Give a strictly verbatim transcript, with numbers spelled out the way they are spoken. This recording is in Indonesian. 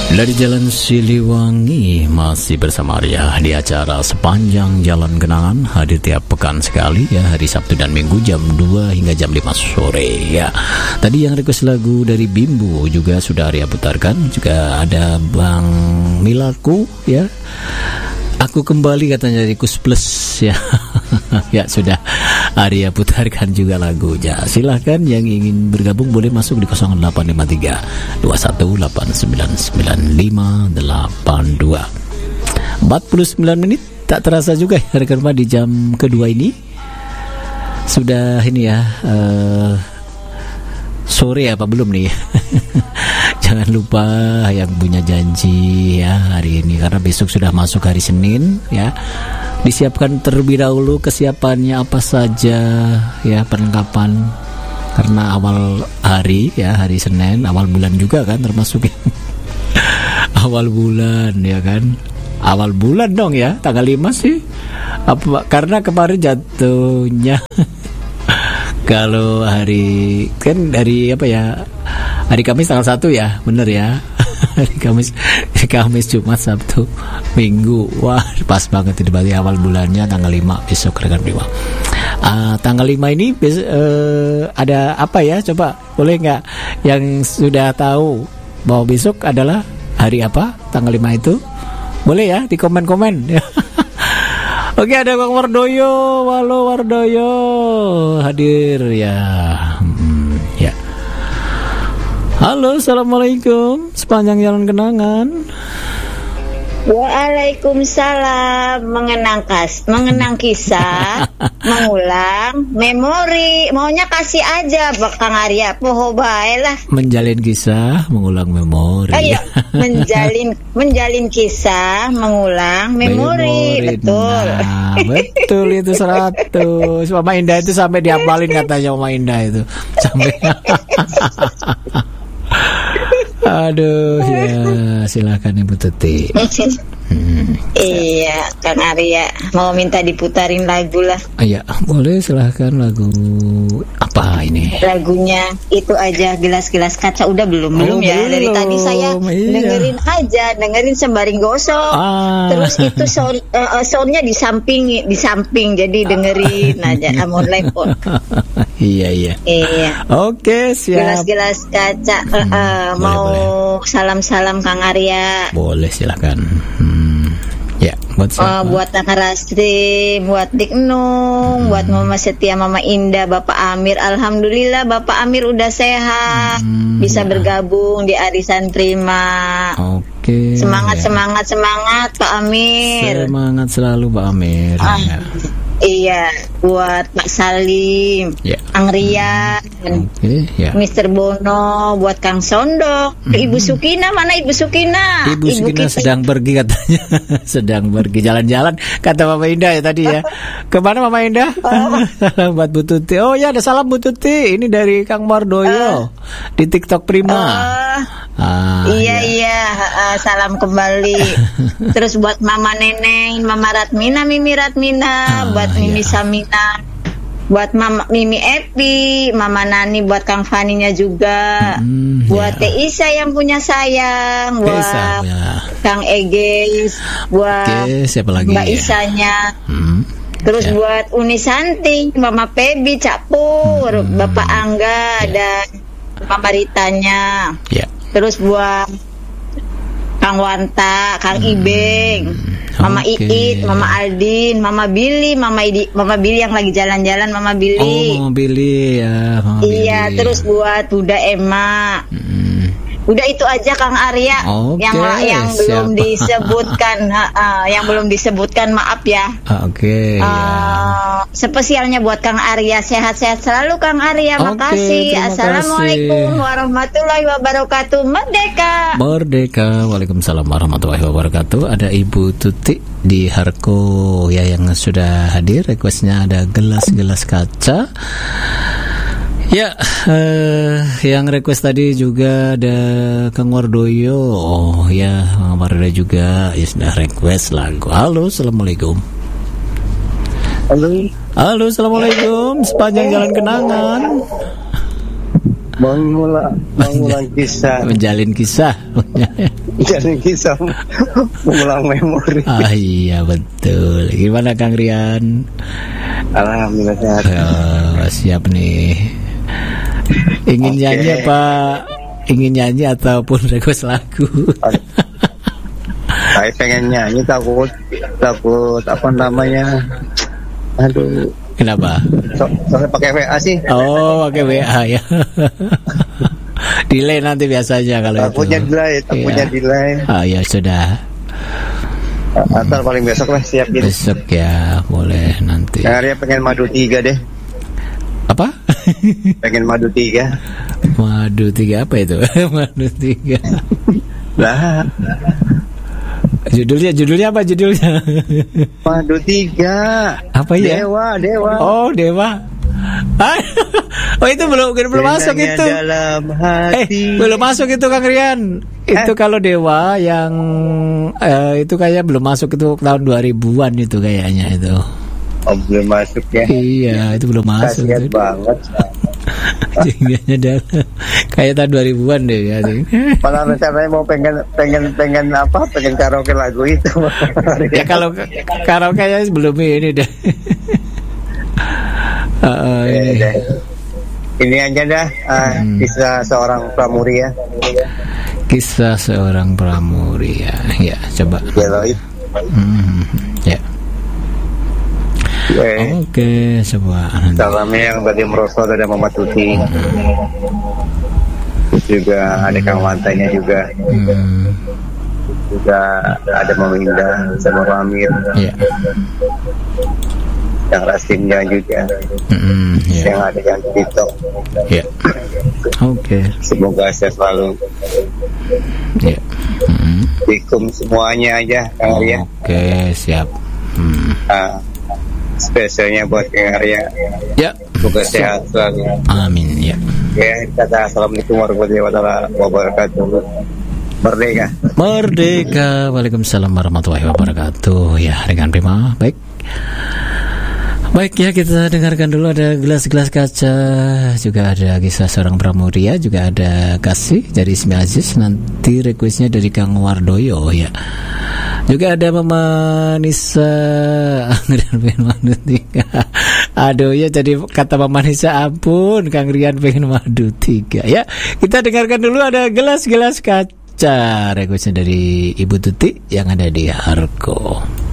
Dari Jalan Siliwangi masih bersama Arya di acara Sepanjang Jalan Kenangan, hadir tiap pekan sekali ya, hari Sabtu dan Minggu jam dua hingga jam lima sore ya. Tadi yang request lagu dari Bimbo juga sudah Arya putarkan, juga ada Bang Milaku ya. Aku kembali katanya dari Kus Plus ya. Ya sudah Arya putarkan juga lagunya. Silahkan yang ingin bergabung boleh masuk di nol delapan lima tiga dua satu delapan sembilan sembilan lima delapan dua. Empat puluh sembilan menit tak terasa juga ya rekan di jam kedua ini. Sudah ini ya uh, sore apa belum nih? Jangan lupa yang punya janji ya hari ini, karena besok sudah masuk hari Senin ya. Disiapkan terlebih dahulu kesiapannya apa saja ya, perlengkapan, karena awal hari ya, hari Senin, awal bulan juga kan termasuk awal bulan ya kan. Awal bulan dong ya, tanggal lima sih. Apa karena kemarin jatuhnya kalau hari kan dari apa ya? Hari Kamis tanggal satu ya, bener ya. Hari Kamis, Kamis, Jumat, Sabtu, Minggu. Wah, pas banget itu, berarti awal bulannya tanggal lima besok rekan lima. Uh, tanggal lima ini besok, uh, ada apa ya? Coba boleh nggak yang sudah tahu bahwa besok adalah hari apa? Tanggal lima itu. Boleh ya di komen-komen. Oke, ada Bang Wardoyo. Halo Wardoyo. Hadir ya. Hmm, ya. Halo, assalamualaikum. Sepanjang Jalan Kenangan. Waalaikumsalam. Mengenang kas, mengenang kisah, mengulang memori. Maunya kasih aja, Kang Arya. Poho bae lah. Menjalin kisah, mengulang memori. Ayo, menjalin menjalin kisah, mengulang memori. memori. Betul. Nah, betul itu seratus. Mama Indah itu sampai dihafalin katanya Mama Indah itu. Sampai aduh ya, silakan Ibu Tuti. Hmm. Iya, Kang Arya mau minta diputarin lagu lah. Iya, boleh, silahkan. Lagu apa ini? Lagunya itu aja, Gelas-Gelas Kaca. Udah belum? Belum oh, ya belum. Dari tadi saya iya. dengerin aja, dengerin sembari gosok. Ah. Terus itu sound, uh, soundnya di samping, di samping, jadi dengerin aja. Amon lepon. Iya iya. Iya. Oke, siap. Gelas-Gelas Kaca. Uh, uh, boleh, mau boleh. Salam-salam Kang Arya. Boleh, silakan. Hmm. Ya, buat uh, buat Kang Rasti, buat Dik Nung, hmm. buat Mama Setia, Mama Indah, Bapak Amir. Alhamdulillah Bapak Amir udah sehat, hmm, bisa ya. bergabung di Arisan Prima. Oke. Semangat, ya. semangat, semangat Pak Amir. Semangat selalu Pak Amir. Ah. Ya. Iya, buat Pak Salim, ya. Kang Rian, okay, ya. Mister Bono, buat Kang Sondok, mm-hmm. Ibu Sukina, mana Ibu Sukina? Ibu, Ibu Sukina kita. sedang pergi katanya, sedang pergi jalan-jalan, kata Mama Indah ya tadi ya. Kemana Mama Indah? Oh. Salam buat Bu Tuti. Oh ya, ada salam Bu Tuti. Ini dari Kang Mardoyo uh. di TikTok Prima. Uh. Ah, iya iya, iya. Uh, salam kembali. Terus buat Mama Neneng, Mama Ratmina, Mimi Ratmina, ah, buat Mimi iya. Samina, buat Mama Mimi Epi, Mama Nani, buat Kang Faninya juga, hmm, buat Teh Isa yang punya sayang, buat Isa, ya. Kang Eges, buat okay, siapa lagi, Mbak ya? Isanya. Hmm. Terus ya. buat Uni Santi, Mama Pebi, Cak Pur, hmm, Bapak Angga, ya. dan Mama Ritanya. Ya. Terus buat Kang Wanta, Kang hmm, Ibeng, Mama okay. Iit, Mama Aldin, Mama Billy, Mama Idi, Mama Billy yang lagi jalan-jalan, Mama Billy. Oh, Mama Billy ya. Mama iya, Billy. Terus buat Bunda Emma. Hmm. Udah itu aja Kang Arya okay, yang yang belum disebutkan, uh, yang belum disebutkan maaf ya. Oke. Okay, uh, ya. Spesialnya buat Kang Arya, sehat-sehat selalu Kang Arya. Okay, makasih. Assalamualaikum kasih. warahmatullahi wabarakatuh. Merdeka. Merdeka. Waalaikumsalam warahmatullahi wabarakatuh. Ada Ibu Tuti di Harko ya yang sudah hadir. Requestnya ada gelas-gelas kaca. Ya, uh, yang request tadi juga ada Kang Wardoyo. Oh ya, Kang Wardoyo juga ya sudah request lagu. Halo, assalamualaikum. Halo. Halo, assalamualaikum. Sepanjang Jalan Kenangan. mengulang mengulang kisah, menjalin kisah, menjalin kisah, mengulang memori. Ah iya betul. Gimana Kang Rian? Alhamdulillah sehat. Oh, siap nih. Ingin okay. nyanyi apa? Ingin nyanyi ataupun request lagu? Saya pengen nyanyi, takut takut apa namanya? Aduh. Kenapa? So, soalnya pakai W A sih. Oh, pakai W A ya. Delay nanti biasanya kalau takutnya itu. Delay, takutnya ya. delay. Ah ya sudah. Atau paling besok lah siap gitu. Besok ya, boleh nanti. Hari pengen madu tiga deh. Apa? Pengen madu tiga. Madu tiga apa itu? Madu tiga. Lah. Judulnya, judulnya apa judulnya? Madu tiga. Apa ya? Dewa, Dewa. Oh, Dewa. Oh itu belum belum masuk itu. Dalam hati. Eh, belum masuk itu Kang Rian. Itu eh. kalau Dewa yang eh, itu kayaknya belum masuk itu tahun dua ribuan itu kayaknya itu. Oh, belum masuk ya. Iya, itu belum masuk. Kasian banget. Jingganya dah kayak tahun dua ribuan deh ya. Malah rencananya mau pengen pengen pengen apa? Pengen karaoke lagu itu. Ya kalau karaoke ya belum ini deh. uh, uh, ini. Deh. Ini aja dah uh, hmm. kisah seorang pramuria. Kisah seorang pramuria. Ya, coba. Jeloid. Hmm, ya. Okay. Oke, okay, sebuah salamnya yang tadi merosot ada Mama Tuti, hmm. juga ada Kang Wantanya juga, hmm. juga ada Mama Indah sama Ramir, yeah. yang Rasimnya juga, hmm, yeah. yang ada yang Tito, yeah. Oke. Okay. Semoga sehat selalu. Yeah. Hmm. Bikum semuanya aja, Kang Arya. Oke, okay, siap. Hmm. Nah, spesialnya buat Kang Arya. Ya. Semoga sehat selalu. Amin ya. Ya, kata assalamualaikum warahmatullahi wabarakatuh. Merdeka. Merdeka. Waalaikumsalam warahmatullahi wabarakatuh. Ya, dengan prima. Baik. Baik ya, kita dengarkan dulu ada gelas-gelas kaca, juga ada kisah seorang pramuria, juga ada kasih dari Ismi Aziz, nanti requestnya dari Kang Wardoyo ya. Juga ada Mama Nisa. Aduh ya, jadi kata Mama Nisa, ampun Kang Rian pengen madu tiga ya. Kita dengarkan dulu ada gelas-gelas kaca, requestnya dari Ibu Tuti yang ada di Harko.